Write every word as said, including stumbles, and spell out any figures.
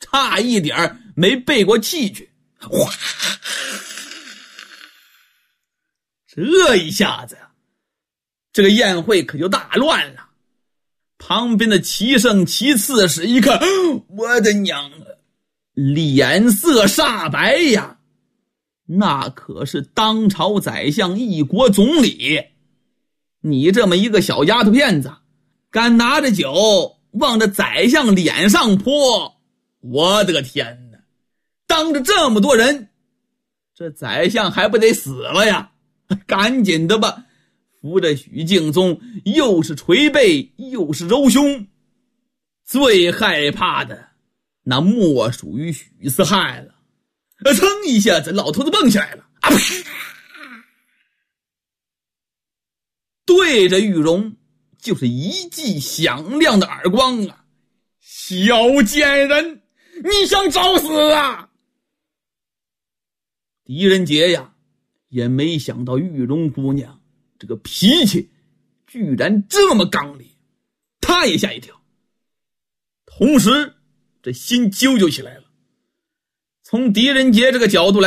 差一点没背过气去。哗！这一下子呀，这个宴会可就大乱了。旁边的齐圣齐刺史一看，我的娘啊，脸色煞白呀！那可是当朝宰相，一国总理，你这么一个小丫头片子，敢拿着酒往着宰相脸上泼，我的个天哪！当着这么多人，这宰相还不得死了呀？赶紧的吧，扶着许敬宗，又是捶背又是揉胸。最害怕的那莫属于许四害了。噌一下子老头子蹦起来了，啊啪！对着玉荣就是一记响亮的耳光啊！小贱人，你想找死啊！狄仁杰呀，也没想到玉荣姑娘这个脾气居然这么刚烈，他也吓一跳，同时这心揪揪起来了。从狄仁杰这个角度来